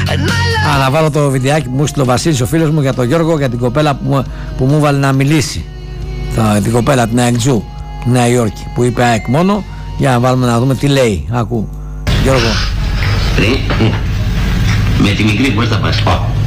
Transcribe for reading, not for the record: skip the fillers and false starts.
Να βάλω το βιντεάκι που μου έστειλε ο Βασίλης, ο φίλος μου, για τον Γιώργο, για την κοπέλα που μου έβαλε να μιλήσει. Την κοπέλα την Αεκτζού, τη Νέα Υόρκη, που είπε ΑΕΚ μόνο. Για να βάλουμε να δούμε τι λέει. Άκου, Γιώργο. Με τη μικρή πώς θα πας?